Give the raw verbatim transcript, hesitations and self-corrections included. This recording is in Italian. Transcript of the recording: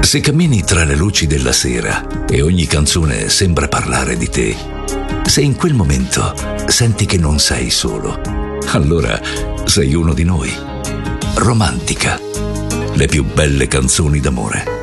Se cammini tra le luci della sera e ogni canzone sembra parlare di te, se in quel momento senti che non sei solo, allora sei uno di noi. Romantica. Le più belle canzoni d'amore.